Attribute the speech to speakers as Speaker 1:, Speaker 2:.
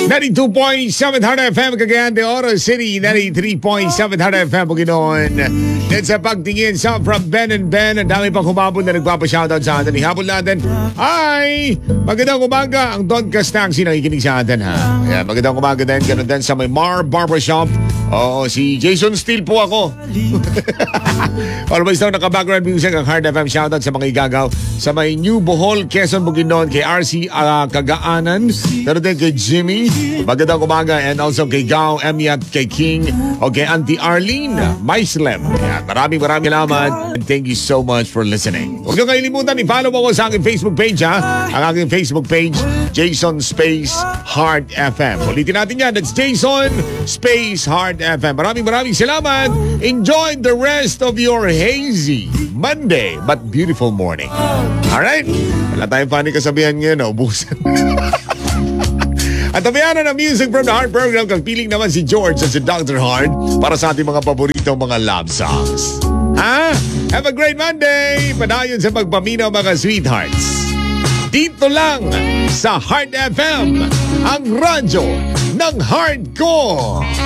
Speaker 1: 92.7 Hard FM Cagayan de Oro City, 93.7 Hard FM Bukidnon. At sa pagtingin sa From Ben and Ben, ang dami pang humabol na nagpapa-shoutout sa atin. Ihabol natin, hi! Magandang umaga, ang Don Castaxi nakikinig sa atin, ha? Yeah, magandang umaga din, ganun din sa may Mar Barbershop. Oo, si Jason Steele po ako. Always daw naka-background music ang Hard FM. Shoutout sa mga igagaw sa may New Bohol, Quezon, Bukidnon, kay RC Kagaanan, pero din kay Jimmy, magandang umaga, and also kay Gao, Emmy at kay King, o kay Auntie Arlene Maislem. Maraming salamat, and thank you so much for listening. Huwag nyo kalimutan, i-follow mo ko sa aking Facebook page, ha? Ang aking Facebook page, Jason Space Hard FM. Ulitin natin yan, that's Jason Space Hard FM. Maraming salamat. Enjoy the rest of your hazy Monday but beautiful morning. Alright? Wala tayong panig kasabihan ngayon, ubusan. At tabianan ng music from the Heart program, kang piling naman si George at si Dr. Heart para sa ating mga paboritong mga love songs. Ha? Have a great Monday! Padayon sa pagpaminaw mga sweethearts. Dito lang sa Heart FM, ang radyo ng hardcore.